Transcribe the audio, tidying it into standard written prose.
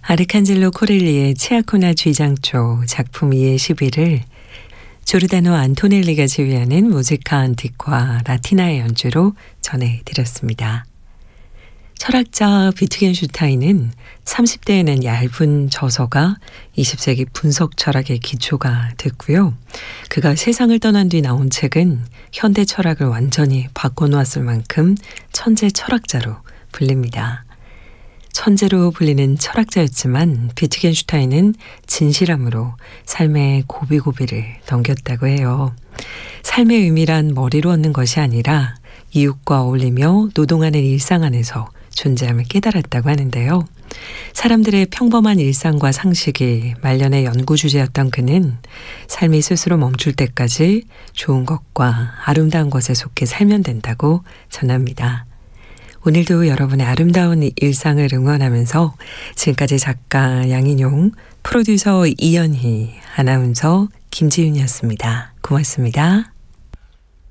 아르칸젤로 코렐리의 치아코나 쥐장초 작품 2의 11을 조르다노 안토넬리가 지휘하는 무지카 안틱과 라티나의 연주로 전해드렸습니다. 철학자 비트겐슈타인은 30대에는 얇은 저서가 20세기 분석 철학의 기초가 됐고요. 그가 세상을 떠난 뒤 나온 책은 현대 철학을 완전히 바꿔놓았을 만큼 천재 철학자로 불립니다. 천재로 불리는 철학자였지만 비트겐슈타인은 진실함으로 삶의 고비고비를 넘겼다고 해요. 삶의 의미란 머리로 얻는 것이 아니라 이웃과 어울리며 노동하는 일상 안에서 존재함을 깨달았다고 하는데요. 사람들의 평범한 일상과 상식이 말년의 연구 주제였던 그는 삶이 스스로 멈출 때까지 좋은 것과 아름다운 것에 속해 살면 된다고 전합니다. 오늘도 여러분의 아름다운 일상을 응원하면서 지금까지 작가 양인용, 프로듀서 이연희, 아나운서 김지윤이었습니다. 고맙습니다.